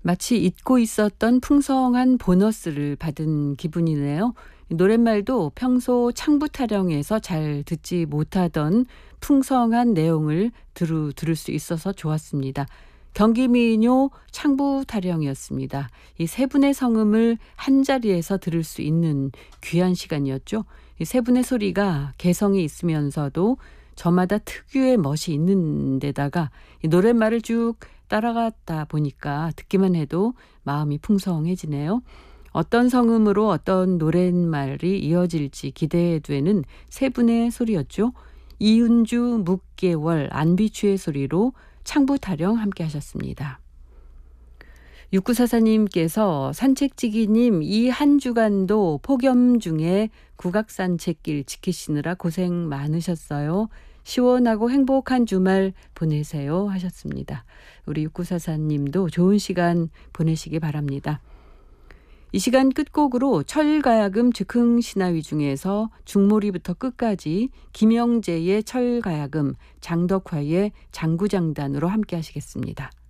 마치 잊고 있었던 풍성한 보너스를 받은 기분이네요. 노랫말도 평소 창부 타령에서 잘 듣지 못하던 풍성한 내용을 들을 수 있어서 좋았습니다. 경기민요 창부 타령이었습니다. 이 세 분의 성음을 한 자리에서 들을 수 있는 귀한 시간이었죠. 이 세 분의 소리가 개성이 있으면서도 저마다 특유의 멋이 있는 데다가 이 노랫말을 쭉 따라가다 보니까 듣기만 해도 마음이 풍성해지네요. 어떤 성음으로 어떤 노랫말이 이어질지 기대되는 세 분의 소리였죠. 이은주, 묵계월, 안비추의 소리로 창부 타령 함께 하셨습니다. 6944님께서 산책지기님 이 한 주간도 폭염 중에 국악산책길 지키시느라 고생 많으셨어요. 시원하고 행복한 주말 보내세요 하셨습니다. 우리 6944님도 좋은 시간 보내시기 바랍니다. 이 시간 끝곡으로 철가야금 즉흥신화위 중에서 중모리부터 끝까지 김영재의 철가야금, 장덕화의 장구장단으로 함께 하시겠습니다.